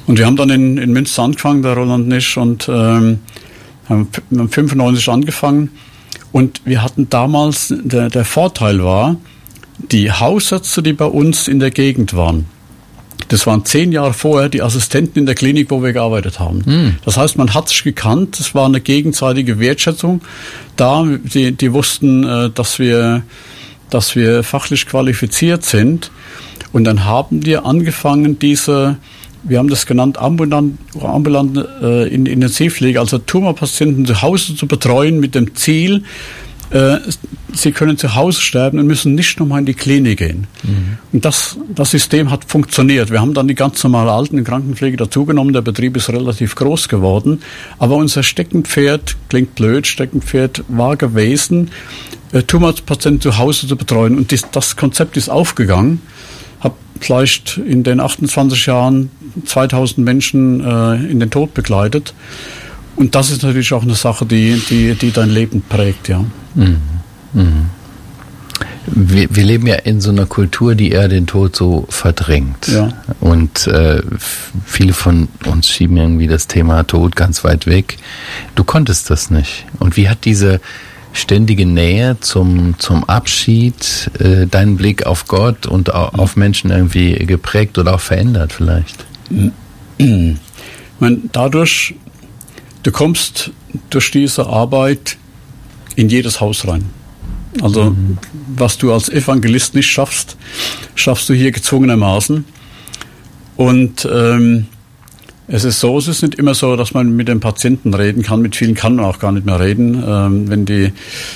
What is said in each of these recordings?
Und wir haben dann in Münster angefangen, der Roland und ich, und haben 95 angefangen. Und wir hatten damals, der Vorteil war, die Hausärzte, die bei uns in der Gegend waren, das waren 10 Jahre vorher die Assistenten in der Klinik, wo wir gearbeitet haben. Das heißt, man hat sich gekannt, es war eine gegenseitige Wertschätzung da. Die wussten, dass wir fachlich qualifiziert sind. Und dann haben wir angefangen, wir haben das genannt, ambulante Intensivpflege, also Tumorpatienten zu Hause zu betreuen mit dem Ziel, sie können zu Hause sterben und müssen nicht nochmal in die Klinik gehen. Und das System hat funktioniert. Wir haben dann die ganz normale Alten- und Krankenpflege dazugenommen. Der Betrieb ist relativ groß geworden. Aber unser Steckenpferd, klingt blöd, Steckenpferd war gewesen, Tumorpatienten zu Hause zu betreuen. Und das Konzept ist aufgegangen. Habe vielleicht in den 28 Jahren 2000 Menschen in den Tod begleitet. Und das ist natürlich auch eine Sache, die dein Leben prägt, ja. Wir leben ja in so einer Kultur, die eher den Tod so verdrängt. Ja. Und viele von uns schieben irgendwie das Thema Tod ganz weit weg. Du konntest das nicht. Und wie hat diese ständige Nähe zum Abschied deinen Blick auf Gott und auf Menschen irgendwie geprägt oder auch verändert vielleicht? Ich meine, du kommst durch diese Arbeit in jedes Haus rein. Also was du als Evangelist nicht schaffst, schaffst du hier gezwungenermaßen. Und es ist nicht immer so, dass man mit den Patienten reden kann. Mit vielen kann man auch gar nicht mehr reden, wenn die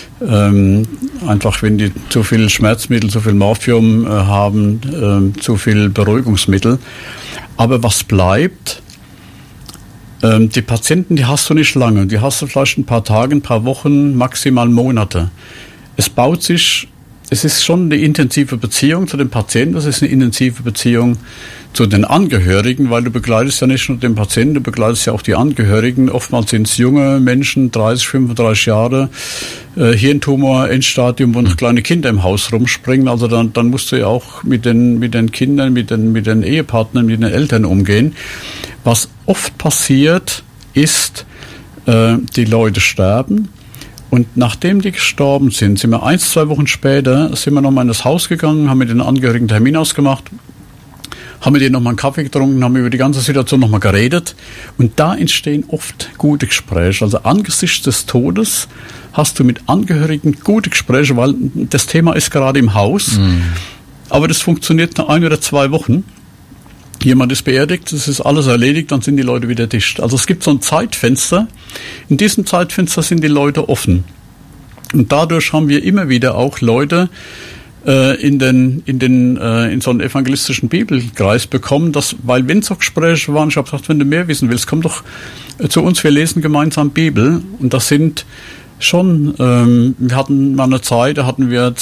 zu viel Schmerzmittel, zu viel Morphium haben, zu viel Beruhigungsmittel. Aber was bleibt? Die Patienten, die hast du nicht lange. Die hast du vielleicht ein paar Tage, ein paar Wochen, maximal Monate. Es ist schon eine intensive Beziehung zu den Patienten, das ist eine intensive Beziehung zu den Angehörigen, weil du begleitest ja nicht nur den Patienten, du begleitest ja auch die Angehörigen. Oftmals sind es junge Menschen, 30, 35 Jahre, Hirntumor, Endstadium, wo noch kleine Kinder im Haus rumspringen. Also dann musst du ja auch mit den Kindern, mit den Ehepartnern, mit den Eltern umgehen. Was oft passiert, ist, die Leute sterben. Und nachdem die gestorben sind wir 1-2 Wochen später, sind wir nochmal in das Haus gegangen, haben mit den Angehörigen einen Termin ausgemacht, haben mit denen nochmal einen Kaffee getrunken, haben über die ganze Situation nochmal geredet. Und da entstehen oft gute Gespräche. Also angesichts des Todes hast du mit Angehörigen gute Gespräche, weil das Thema ist gerade im Haus. Aber das funktioniert nach 1 oder 2 Wochen. Jemand ist beerdigt, es ist alles erledigt, dann sind die Leute wieder dicht. Also es gibt so ein Zeitfenster. In diesem Zeitfenster sind die Leute offen. Und dadurch haben wir immer wieder auch Leute in so einen evangelistischen Bibelkreis bekommen, weil wenn so Gespräche waren, ich habe gesagt, wenn du mehr wissen willst, komm doch zu uns, wir lesen gemeinsam Bibel. Und das sind schon, wir hatten mal eine Zeit, da hatten wir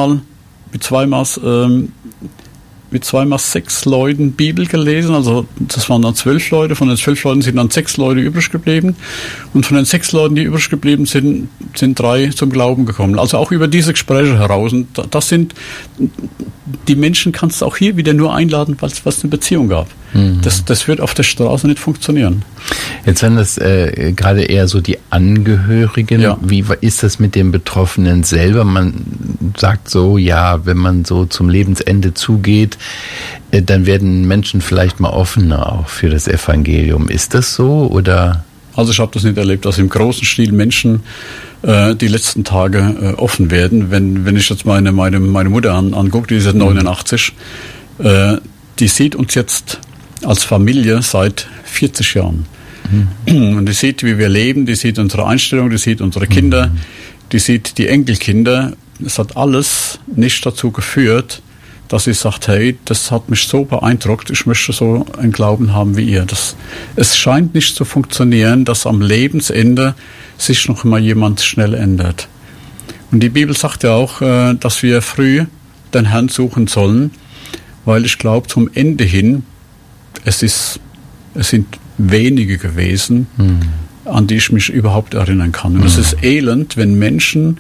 mit zweimal 6 Leuten Bibel gelesen, also das waren dann 12 Leute, von den 12 Leuten sind dann 6 Leute übrig geblieben und von den 6 Leuten, die übrig geblieben sind 3 zum Glauben gekommen. Also auch über diese Gespräche heraus. Und das sind, die Menschen kannst du auch hier wieder nur einladen, weil es eine Beziehung gab. Das wird auf der Straße nicht funktionieren. Jetzt sind das gerade eher so die Angehörigen. Ja. Wie ist das mit dem Betroffenen selber? Man sagt so, ja, wenn man so zum Lebensende zugeht, dann werden Menschen vielleicht mal offener auch für das Evangelium. Ist das so oder? Also ich habe das nicht erlebt, dass im großen Stil Menschen die letzten Tage offen werden. Wenn ich jetzt meine Mutter angucke, die ist jetzt 89, die sieht uns jetzt als Familie seit 40 Jahren. Und die sieht, wie wir leben, die sieht unsere Einstellung, die sieht unsere Kinder, die sieht die Enkelkinder. Es hat alles nicht dazu geführt, dass sie sagt, hey, das hat mich so beeindruckt, ich möchte so einen Glauben haben wie ihr. Es scheint nicht zu funktionieren, dass am Lebensende sich noch mal jemand schnell ändert. Und die Bibel sagt ja auch, dass wir früh den Herrn suchen sollen, weil ich glaube, zum Ende hin, es sind wenige gewesen, an die ich mich überhaupt erinnern kann. Und es ist elend, wenn Menschen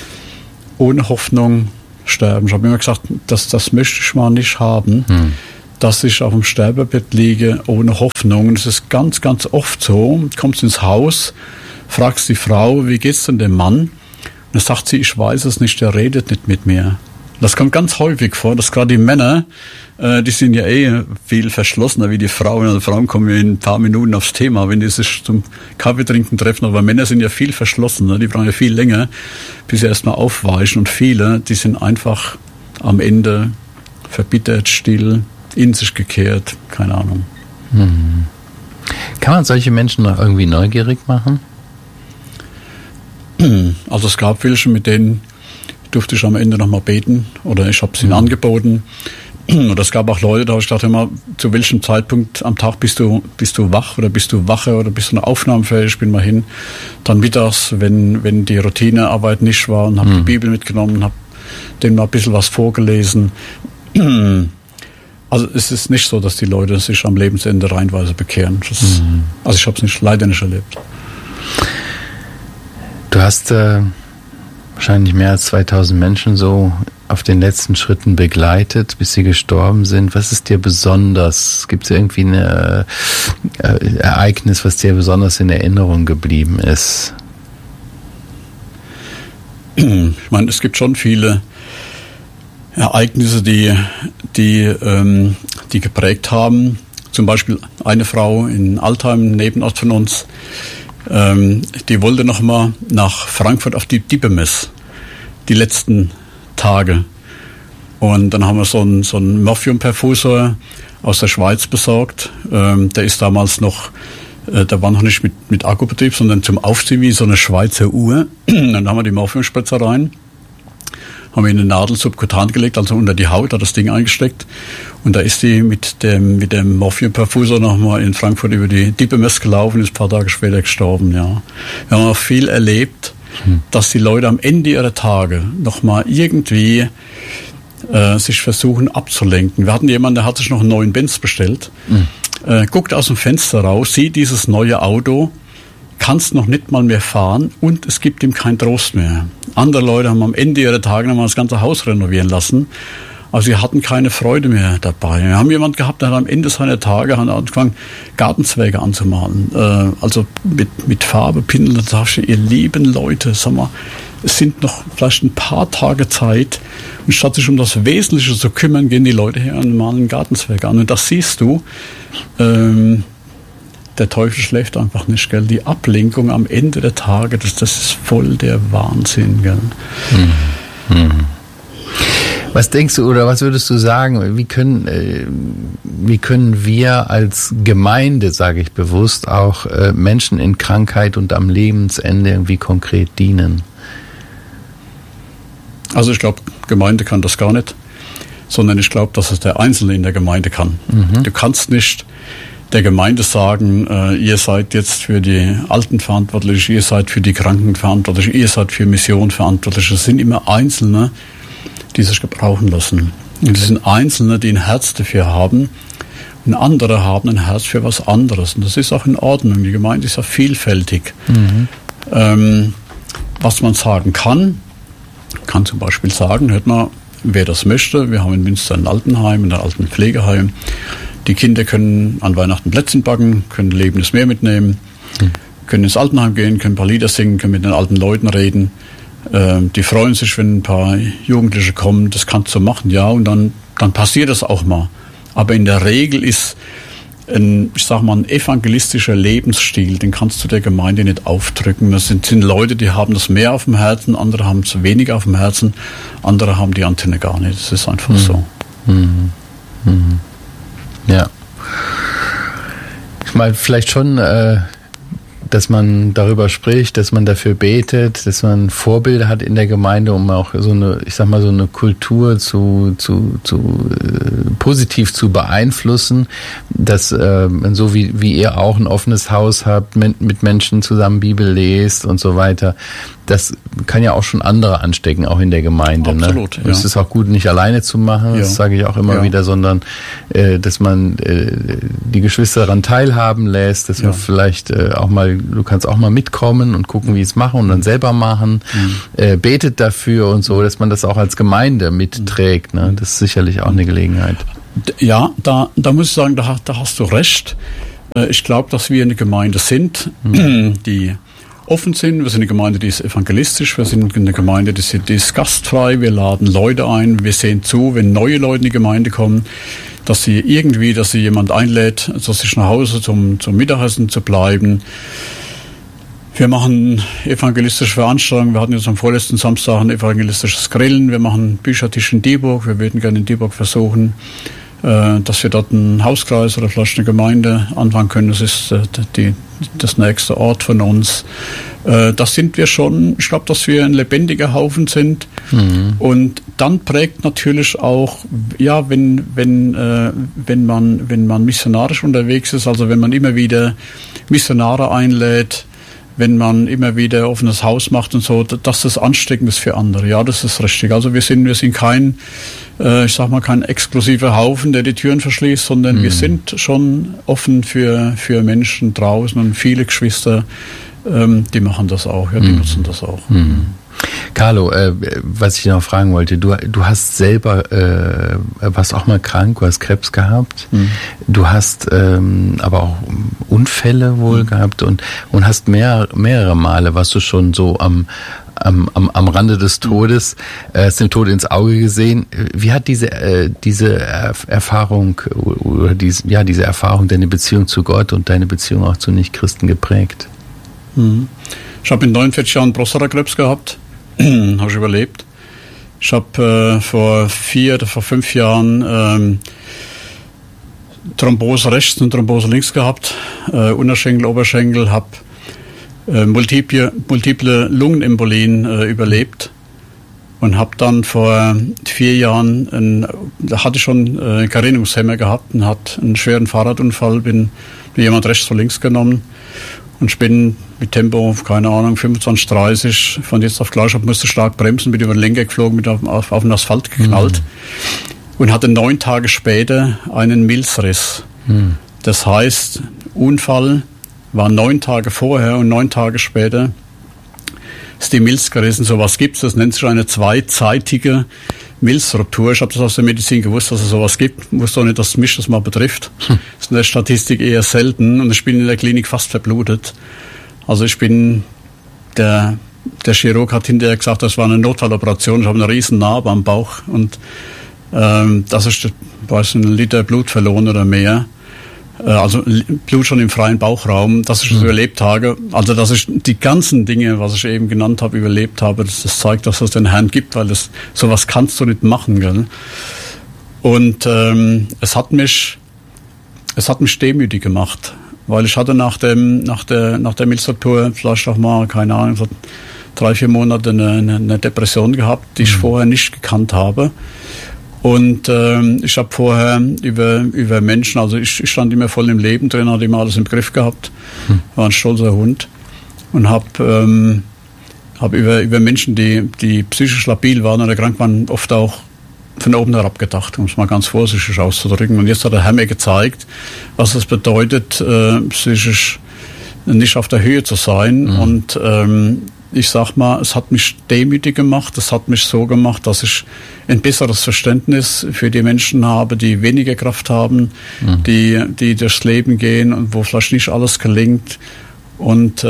ohne Hoffnung sterben. Ich habe immer gesagt, das möchte ich mal nicht haben. dass ich auf dem Sterbebett liege ohne Hoffnung. Und es ist ganz, ganz oft so, du kommst ins Haus, fragst die Frau, wie geht's denn dem Mann? Und dann sagt sie, ich weiß es nicht, der redet nicht mit mir. Das kommt ganz häufig vor, dass gerade die Männer, die sind ja viel verschlossener wie die Frauen. Also Frauen kommen ja in ein paar Minuten aufs Thema, wenn die sich zum Kaffeetrinken treffen. Aber Männer sind ja viel verschlossener, die brauchen ja viel länger, bis sie erstmal aufweichen. Und viele, die sind einfach am Ende verbittert, still, in sich gekehrt, keine Ahnung. Kann man solche Menschen noch irgendwie neugierig machen? Also es gab welche, mit denen durfte ich am Ende nochmal beten oder ich habe es ihnen angeboten. Oder es gab auch Leute, da habe ich gedacht, immer, zu welchem Zeitpunkt am Tag bist du wach oder bist du wache oder bist du noch aufnahmefähig? Ich bin mal hin. Dann mittags, wenn die Routinearbeit nicht war und habe die Bibel mitgenommen, habe denen mal ein bisschen was vorgelesen. Also es ist nicht so, dass die Leute sich am Lebensende reihenweise bekehren. Also ich habe es leider nicht erlebt. Du hast wahrscheinlich mehr als 2000 Menschen so auf den letzten Schritten begleitet, bis sie gestorben sind. Was ist dir besonders? Gibt es irgendwie ein Ereignis, was dir besonders in Erinnerung geblieben ist? Ich meine, es gibt schon viele Ereignisse, die geprägt haben. Zum Beispiel eine Frau in Altheim, Nebenort von uns, die wollte noch mal nach Frankfurt auf die Dippemess, die letzten Tage. Und dann haben wir so einen Morphiumperfusor aus der Schweiz besorgt. Der ist damals noch, der war noch nicht mit Akkubetrieb, sondern zum Aufziehen wie so eine Schweizer Uhr. Dann haben wir die Morphiumspritze rein, haben in eine Nadel subkutan gelegt, also unter die Haut, hat das Ding eingesteckt. Und da ist die mit dem Morphiumperfusor nochmal in Frankfurt über die Dippemess gelaufen, ist ein paar Tage später gestorben, ja. Wir haben auch viel erlebt, dass die Leute am Ende ihrer Tage nochmal irgendwie sich versuchen abzulenken. Wir hatten jemanden, der hat sich noch einen neuen Benz bestellt, guckt aus dem Fenster raus, sieht dieses neue Auto, kann es noch nicht mal mehr fahren und es gibt ihm keinen Trost mehr. Andere Leute haben am Ende ihrer Tage nochmal das ganze Haus renovieren lassen. Also sie hatten keine Freude mehr dabei. Wir haben jemanden gehabt, der hat am Ende seiner Tage angefangen, Gartenzweige anzumalen. Also mit Farbe, Pinsel. Da sagst du, ihr lieben Leute, sag mal, es sind noch vielleicht ein paar Tage Zeit. Und statt sich um das Wesentliche zu kümmern, gehen die Leute her und malen Gartenzweige an. Und das siehst du, der Teufel schläft einfach nicht, gell? Die Ablenkung am Ende der Tage, das ist voll der Wahnsinn, gell? Was denkst du oder was würdest du sagen, wie können wir als Gemeinde, sage ich bewusst, auch Menschen in Krankheit und am Lebensende irgendwie konkret dienen? Also ich glaube, Gemeinde kann das gar nicht, sondern ich glaube, dass es der Einzelne in der Gemeinde kann. Du kannst nicht der Gemeinde sagen, ihr seid jetzt für die Alten verantwortlich, ihr seid für die Kranken verantwortlich, ihr seid für Mission verantwortlich. Es sind immer Einzelne, die sich gebrauchen lassen. Und es sind Einzelne, die ein Herz dafür haben und andere haben ein Herz für was anderes. Und das ist auch in Ordnung. Die Gemeinde ist ja vielfältig. Was man sagen kann zum Beispiel sagen, hört mal, wer das möchte, wir haben in Münster ein Altenheim, ein Altenpflegeheim. Die Kinder können an Weihnachten Plätzchen backen, können lebendes Meer mitnehmen, können ins Altenheim gehen, können ein paar Lieder singen, können mit den alten Leuten reden. Die freuen sich, wenn ein paar Jugendliche kommen. Das kannst du machen, ja, und dann passiert das auch mal. Aber in der Regel ist ein evangelistischer Lebensstil, den kannst du der Gemeinde nicht aufdrücken. Das sind Leute, die haben das mehr auf dem Herzen, andere haben es weniger auf dem Herzen, andere haben die Antenne gar nicht. Das ist einfach so. Ja. Ich meine, vielleicht schon, dass man darüber spricht, dass man dafür betet, dass man Vorbilder hat in der Gemeinde, um auch so eine, ich sag mal, so eine Kultur positiv zu beeinflussen, dass so wie ihr auch ein offenes Haus habt, mit Menschen zusammen Bibel lest und so weiter. Das kann ja auch schon andere anstecken, auch in der Gemeinde. Absolut, ne? Ja. Es ist auch gut, nicht alleine zu machen, das sage ich auch immer wieder, sondern dass man die Geschwister daran teilhaben lässt, dass man vielleicht auch mal, du kannst auch mal mitkommen und gucken, wie es machen und dann selber machen, betet dafür und so, dass man das auch als Gemeinde mitträgt. Ne? Das ist sicherlich auch eine Gelegenheit. Ja, da muss ich sagen, da hast du recht. Ich glaube, dass wir eine Gemeinde sind, die offen sind. Wir sind eine Gemeinde, die ist evangelistisch. Wir sind eine Gemeinde, die ist gastfrei. Wir laden Leute ein. Wir sehen zu, wenn neue Leute in die Gemeinde kommen, dass sie jemand einlädt, zu sich nach Hause zum Mittagessen zu bleiben. Wir machen evangelistische Veranstaltungen. Wir hatten jetzt am vorletzten Samstag ein evangelistisches Grillen. Wir machen Büchertisch in Dieburg. Wir würden gerne in Dieburg versuchen, dass wir dort einen Hauskreis oder vielleicht eine Gemeinde anfangen können. Das ist das nächste Ort von uns. Das sind wir schon. Ich glaube, dass wir ein lebendiger Haufen sind. Und dann prägt natürlich auch, ja, wenn man missionarisch unterwegs ist, also wenn man immer wieder Missionare einlädt, wenn man immer wieder offenes Haus macht und so, dass das ansteckend ist für andere. Ja, das ist richtig. Also wir sind kein, kein exklusiver Haufen, der die Türen verschließt, sondern wir sind schon offen für Menschen draußen und viele Geschwister, die machen das auch, ja, die nutzen das auch. Carlo, was ich noch fragen wollte, du hast selber, warst auch mal krank, du hast Krebs gehabt, du hast aber auch Unfälle wohl gehabt und hast mehrere Male warst du schon so am Rande des Todes, hast dem Tod ins Auge gesehen. Wie hat diese Erfahrung oder diese Erfahrung deine Beziehung zu Gott und deine Beziehung auch zu Nichtchristen geprägt? Ich habe in 49 Jahren Prostatakrebs gehabt. Habe ich überlebt. Ich habe vor 5 Jahren Thrombose rechts und Thrombose links gehabt, Unterschenkel, Oberschenkel, habe multiple Lungenembolien überlebt und habe dann vor 4 Jahren, da hatte ich schon Gerinnungshemmer gehabt und hatte einen schweren Fahrradunfall, bin jemand rechts vor links genommen. Und ich bin mit Tempo, keine Ahnung, 25, 30, von jetzt auf gleich, musste stark bremsen, bin über den Lenker geflogen, bin auf den Asphalt geknallt und hatte 9 Tage später einen Milzriss. Das heißt, Unfall war 9 Tage vorher und 9 Tage später ist die Milz gerissen. Sowas gibt's, das nennt sich eine zweizeitige Milzruptur. Ich habe das aus der Medizin gewusst, dass es sowas gibt. Ich wusste auch nicht, dass mich das mal betrifft. Das ist in der Statistik eher selten und ich bin in der Klinik fast verblutet. Also ich bin, der Chirurg hat hinterher gesagt, das war eine Notfalloperation. Ich habe eine riesen Narbe am Bauch und das ist, ein Liter Blut verloren oder mehr. Also Blut schon im freien Bauchraum, dass ich das überlebt habe. Also dass ich die ganzen Dinge, was ich eben genannt habe, überlebt habe, das zeigt, dass es den Herrn gibt, weil sowas kannst du nicht machen, gell? Und es hat mich demütig gemacht, weil ich hatte nach der Milzruptur vielleicht auch mal, keine Ahnung, so 3-4 Monate eine Depression gehabt, die ich vorher nicht gekannt habe. Und ich habe vorher über Menschen, also ich stand immer voll im Leben drin, hatte immer alles im Griff gehabt, war ein stolzer Hund und habe über Menschen, die psychisch labil waren oder krank waren, oft auch von oben herab gedacht, um es mal ganz vorsichtig auszudrücken. Und jetzt hat der Herr mir gezeigt, was es bedeutet, psychisch nicht auf der Höhe zu sein. Und ich sag mal, es hat mich demütig gemacht, es hat mich so gemacht, dass ich ein besseres Verständnis für die Menschen habe, die weniger Kraft haben, die durchs Leben gehen und wo vielleicht nicht alles gelingt. Und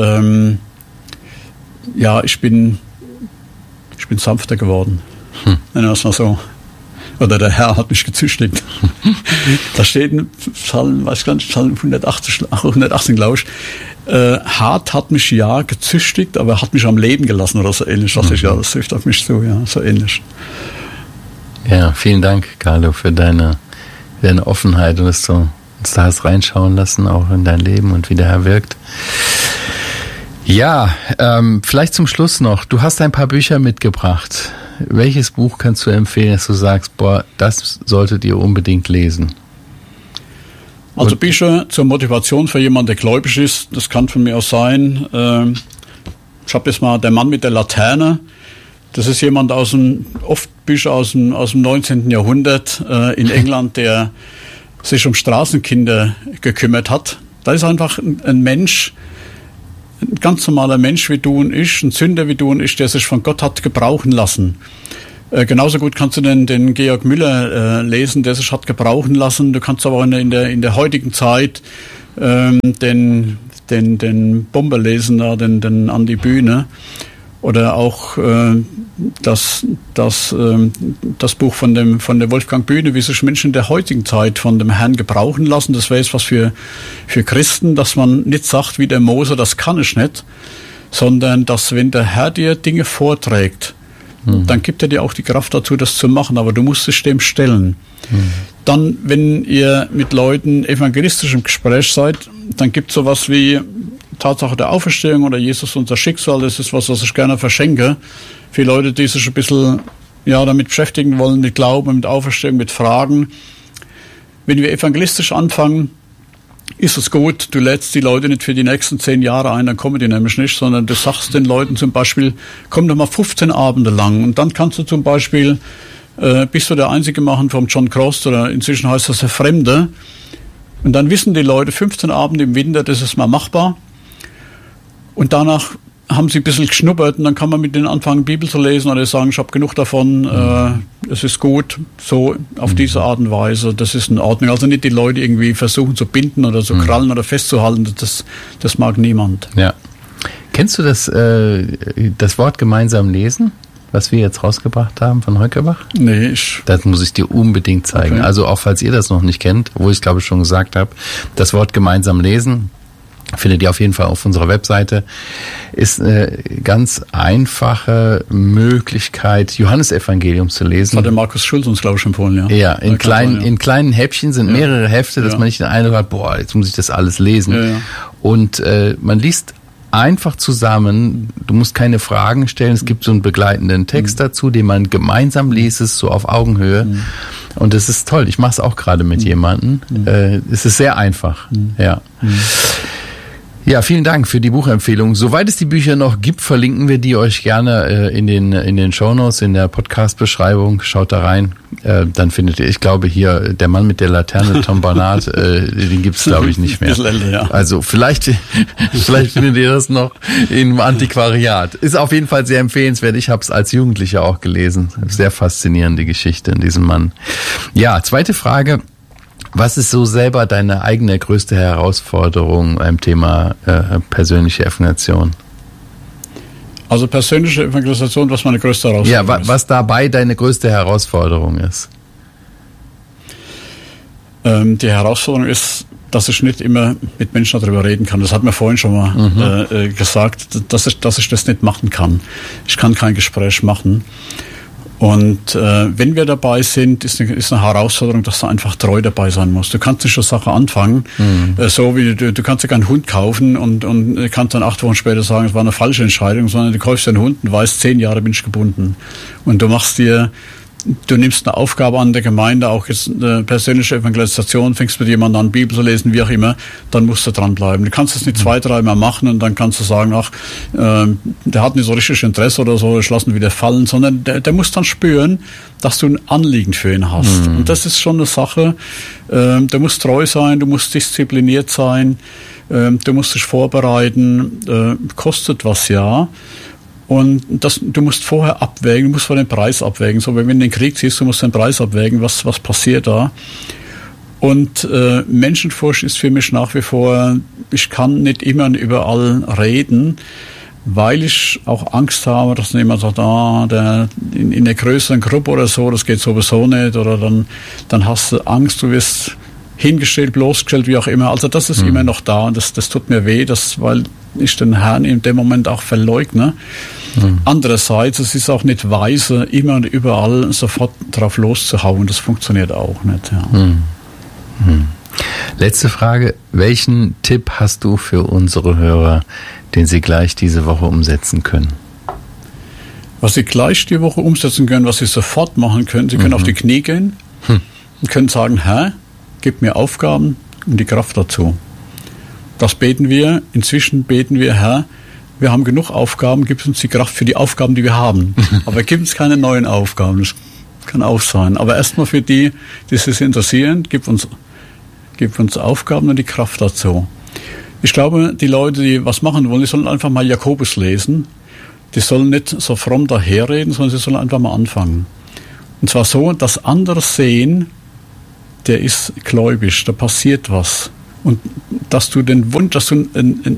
ich bin sanfter geworden. Nennen wir es mal so. Oder der Herr hat mich gezüchtigt. Da steht in Psalm, weiß gar nicht, Psalm 118, glaube ich. Hart hat mich ja gezüchtigt, aber er hat mich am Leben gelassen oder so ähnlich. Das trifft auf mich zu, ja, so ähnlich. Ja, vielen Dank, Carlo, für deine Offenheit und dass du uns da hast reinschauen lassen, auch in dein Leben und wie der Herr wirkt. Ja, vielleicht zum Schluss noch. Du hast ein paar Bücher mitgebracht. Welches Buch kannst du empfehlen, dass du sagst, das solltet ihr unbedingt lesen? Also Bücher zur Motivation für jemanden, der gläubig ist, das kann von mir aus sein. Ich habe jetzt mal Der Mann mit der Laterne. Das ist jemand oft Bücher aus dem 19. Jahrhundert in England, der sich um Straßenkinder gekümmert hat. Da ist einfach ein Mensch, ein ganz normaler Mensch wie du und ich, ein Sünder wie du und ich, der sich von Gott hat gebrauchen lassen. Genauso gut kannst du den Georg Müller lesen, der sich hat gebrauchen lassen. Du kannst aber in der heutigen Zeit den Bomber lesen, den Andi Bühne. Oder auch das Buch von der Wolfgang Bühne, wie sich Menschen der heutigen Zeit von dem Herrn gebrauchen lassen. Das wäre jetzt was für Christen, dass man nicht sagt, wie der Mose, das kann ich nicht, sondern dass, wenn der Herr dir Dinge vorträgt, dann gibt er dir auch die Kraft dazu, das zu machen, aber du musst dich dem stellen. Dann, wenn ihr mit Leuten evangelistisch im Gespräch seid, dann gibt es sowas wie Tatsache der Auferstehung oder Jesus unser Schicksal. Das ist was ich gerne verschenke für Leute, die sich ein bisschen damit beschäftigen wollen, mit Glauben, mit Auferstehung, mit Fragen. Wenn wir evangelistisch anfangen, ist es gut, du lädst die Leute nicht für die nächsten 10 Jahre ein, dann kommen die nämlich nicht, sondern du sagst den Leuten zum Beispiel, komm doch mal 15 Abende lang und dann kannst du zum Beispiel, bist du der Einzige machen vom John Cross oder inzwischen heißt das der Fremde, und dann wissen die Leute, 15 Abende im Winter, das ist mal machbar, und danach haben sie ein bisschen geschnuppert und dann kann man mit denen anfangen, Bibel zu lesen oder sagen, ich habe genug davon, es ist gut, so auf diese Art und Weise, das ist in Ordnung. Also nicht die Leute irgendwie versuchen zu binden oder zu krallen oder festzuhalten, das mag niemand. Ja. Kennst du das Wort gemeinsam lesen, was wir jetzt rausgebracht haben von Höckerbach? Nee, das muss ich dir unbedingt zeigen. Okay. Also auch falls ihr das noch nicht kennt, wo ich es glaube ich schon gesagt habe, das Wort gemeinsam lesen findet ihr auf jeden Fall auf unserer Webseite, ist eine ganz einfache Möglichkeit, Johannesevangelium zu lesen. Das hat der Markus Schulz uns, glaube ich, empfohlen, ja. Ja, in kleinen Häppchen sind mehrere Hefte, dass man nicht den Eindruck hat, boah, jetzt muss ich das alles lesen. Ja. Und man liest einfach zusammen, du musst keine Fragen stellen, es gibt so einen begleitenden Text dazu, den man gemeinsam liest, ist so auf Augenhöhe. Und das ist toll, ich mache es auch gerade mit jemandem. Es ist sehr einfach, ja. Ja, vielen Dank für die Buchempfehlung. Soweit es die Bücher noch gibt, verlinken wir die euch gerne in den Shownotes, in der Podcast-Beschreibung. Schaut da rein. Dann findet ihr, ich glaube hier, der Mann mit der Laterne, Tom Barnard, den gibt's glaube ich nicht mehr. Also vielleicht findet ihr das noch im Antiquariat. Ist auf jeden Fall sehr empfehlenswert. Ich habe es als Jugendlicher auch gelesen. Sehr faszinierende Geschichte in diesem Mann. Ja, zweite Frage. Was ist so selber deine eigene größte Herausforderung beim Thema persönliche Evangelisation? Also persönliche Evangelisation, was meine größte Herausforderung ist? Ja, was dabei deine größte Herausforderung ist? Die Herausforderung ist, dass ich nicht immer mit Menschen darüber reden kann. Das hat mir vorhin schon mal gesagt, dass ich das nicht machen kann. Ich kann kein Gespräch machen. Und wenn wir dabei sind, ist eine Herausforderung, dass du einfach treu dabei sein musst. Du kannst nicht eine Sache anfangen, so wie du kannst ja keinen Hund kaufen und kannst dann 8 Wochen später sagen, es war eine falsche Entscheidung, sondern du kaufst einen Hund und weißt, 10 Jahre bin ich gebunden. Und du nimmst eine Aufgabe an der Gemeinde, auch jetzt eine persönliche Evangelisation, fängst mit jemandem an, Bibel zu lesen, wie auch immer, dann musst du dranbleiben. Du kannst es nicht 2-3 Mal machen und dann kannst du sagen, der hat nicht so richtig Interesse oder so, ich lasse ihn wieder fallen, sondern der muss dann spüren, dass du ein Anliegen für ihn hast. Und das ist schon eine Sache, du musst treu sein, du musst diszipliniert sein, du musst dich vorbereiten, kostet was, ja. Und du musst vorher abwägen, du musst vor den Preis abwägen. So, wenn du den Krieg siehst, du musst den Preis abwägen, was passiert da. Und Menschenfurcht ist für mich nach wie vor, ich kann nicht immer und überall reden, weil ich auch Angst habe, dass jemand sagt, in einer größeren Gruppe oder so, das geht sowieso nicht, oder dann hast du Angst, du wirst hingestellt, bloßgestellt, wie auch immer. Also das ist immer noch da und das tut mir weh, weil ich den Herrn in dem Moment auch verleugne. Andererseits, es ist auch nicht weise, immer und überall sofort drauf loszuhauen. Das funktioniert auch nicht. Ja. Letzte Frage. Welchen Tipp hast du für unsere Hörer, den sie gleich diese Woche umsetzen können? Was sie gleich die Woche umsetzen können, was sie sofort machen können, sie können auf die Knie gehen und können sagen, Herr, gib mir Aufgaben und die Kraft dazu. Das beten wir. Inzwischen beten wir, Herr, wir haben genug Aufgaben, gib uns die Kraft für die Aufgaben, die wir haben. Aber gib uns keine neuen Aufgaben. Das kann auch sein. Aber erstmal für die sich interessieren, gib uns Aufgaben und die Kraft dazu. Ich glaube, die Leute, die was machen wollen, die sollen einfach mal Jakobus lesen. Die sollen nicht so fromm daherreden, sondern sie sollen einfach mal anfangen. Und zwar so, dass andere sehen, der ist gläubig, da passiert was. Und dass du den Wunsch, dass du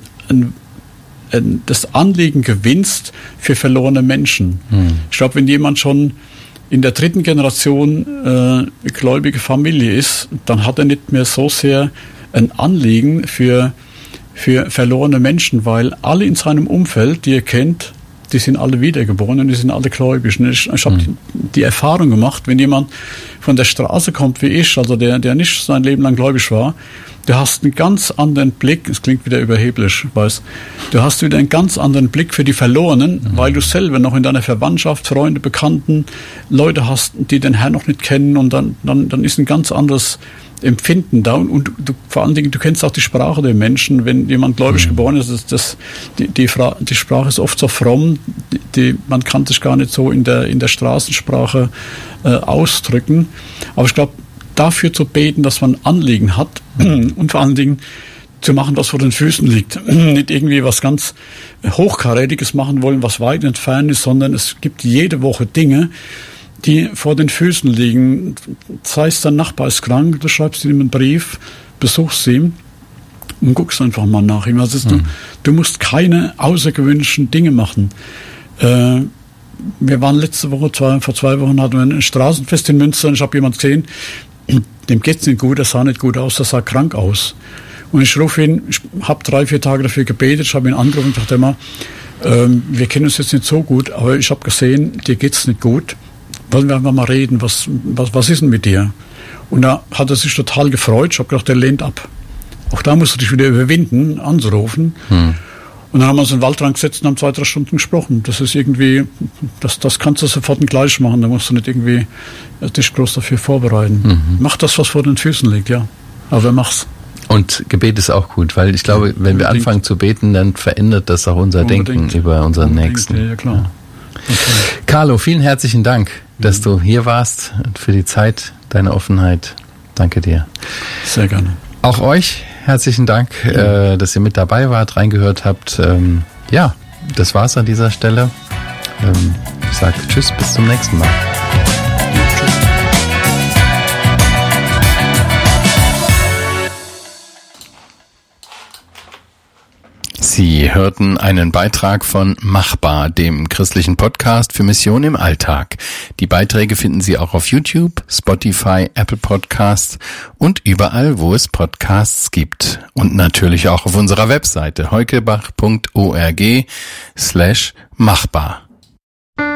das Anliegen gewinnst für verlorene Menschen. Ich glaube, wenn jemand schon in der 3. Generation gläubige Familie ist, dann hat er nicht mehr so sehr ein Anliegen für verlorene Menschen, weil alle in seinem Umfeld, die er kennt, die sind alle wiedergeboren und die sind alle gläubig. Ich habe die Erfahrung gemacht, wenn jemand von der Straße kommt wie ich, also der nicht sein Leben lang gläubig war, du hast einen ganz anderen Blick, es klingt wieder überheblich, weiß, du hast wieder einen ganz anderen Blick für die Verlorenen, weil du selber noch in deiner Verwandtschaft, Freunde, Bekannten, Leute hast, die den Herrn noch nicht kennen, und dann ist ein ganz anderes Empfinden da, und du, vor allen Dingen, du kennst auch die Sprache der Menschen. Wenn jemand gläubig geboren ist, die Sprache ist oft so fromm, man kann sich gar nicht so in der Straßensprache ausdrücken. Aber ich glaube, dafür zu beten, dass man Anliegen hat und vor allen Dingen zu machen, was vor den Füßen liegt. Nicht irgendwie was ganz Hochkarätiges machen wollen, was weit entfernt ist, sondern es gibt jede Woche Dinge, die vor den Füßen liegen. Sei es, dein Nachbar ist krank, du schreibst ihm einen Brief, besuchst ihn und guckst einfach mal nach ihm. Also du musst keine außergewöhnlichen Dinge machen. Wir waren letzte Woche, vor 2 Wochen hatten wir ein Straßenfest in Münster, und ich habe jemanden gesehen, dem geht's nicht gut, er sah nicht gut aus, er sah krank aus. Und ich rufe ihn, ich habe 3-4 Tage dafür gebetet, ich habe ihn angerufen und dachte immer, wir kennen uns jetzt nicht so gut, aber ich habe gesehen, dir geht's nicht gut. Wollen wir einfach mal reden, was ist denn mit dir? Und da hat er sich total gefreut. Ich habe gedacht, der lehnt ab. Auch da musst du dich wieder überwinden, anzurufen. Und dann haben wir uns in den Wald reingesetzt und haben 2-3 Stunden gesprochen. Das ist irgendwie, das kannst du sofort gleich machen. Da musst du nicht irgendwie dich groß dafür vorbereiten. Mach das, was vor den Füßen liegt, ja. Aber mach's. Und Gebet ist auch gut, weil ich glaube, wenn wir anfangen zu beten, dann verändert das auch unser Denken über unseren Nächsten. Ja, klar. Okay. Carlo, vielen herzlichen Dank, dass du hier warst und für die Zeit, deine Offenheit. Danke dir. Sehr gerne. Auch euch herzlichen Dank, dass ihr mit dabei wart, reingehört habt. Ja, das war's an dieser Stelle. Ich sage Tschüss, bis zum nächsten Mal. Sie hörten einen Beitrag von Machbar, dem christlichen Podcast für Mission im Alltag. Die Beiträge finden Sie auch auf YouTube, Spotify, Apple Podcasts und überall, wo es Podcasts gibt. Und natürlich auch auf unserer Webseite heukebach.org/machbar.